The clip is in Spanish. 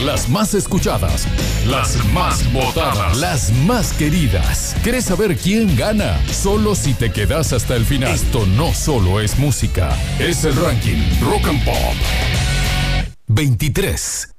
Las más escuchadas, las más votadas, las más queridas. ¿Quieres saber quién gana? Solo si te quedas hasta el final. Esto no solo es música, es el ranking Rock and Pop 23.